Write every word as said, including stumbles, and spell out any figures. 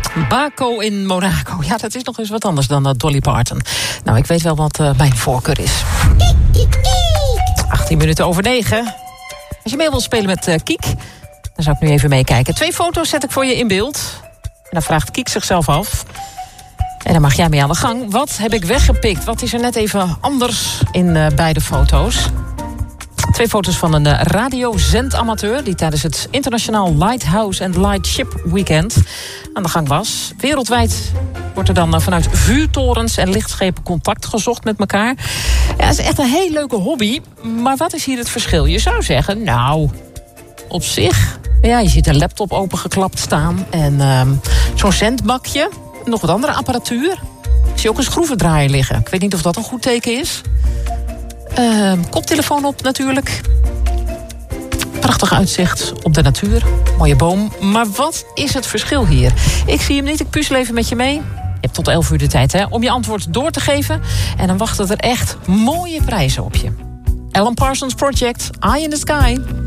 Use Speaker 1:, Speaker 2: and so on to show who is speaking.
Speaker 1: Baco in Monaco. Ja, dat is nog eens wat anders dan uh, Dolly Parton. Nou, ik weet wel wat uh, mijn voorkeur is. achttien minuten over negen. Als je mee wilt spelen met uh, Kiek, dan zou ik nu even meekijken. Twee foto's zet ik voor je in beeld. En dan vraagt Kiek zichzelf af. En dan mag jij mee aan de gang. Wat heb ik weggepikt? Wat is er net even anders in uh, beide foto's? Twee foto's van een uh, radiozendamateur die tijdens het Internationaal Lighthouse and Lightship Weekend aan de gang was. Wereldwijd wordt er dan uh, vanuit vuurtorens en lichtschepen contact gezocht met elkaar. Ja, dat is echt een heel leuke hobby. Maar wat is hier het verschil? Je zou zeggen, nou, op zich, ja, je ziet een laptop opengeklapt staan en uh, zo'n zendbakje, nog wat andere apparatuur. Ik zie ook een schroevendraaier liggen. Ik weet niet of dat een goed teken is. Uh, koptelefoon op natuurlijk. Prachtig uitzicht op de natuur. Mooie boom. Maar wat is het verschil hier? Ik zie hem niet, ik puzzel even met je mee. Je hebt tot elf uur de tijd hè, om je antwoord door te geven. En dan wachten er echt mooie prijzen op je. Alan Parsons Project, Eye in the Sky.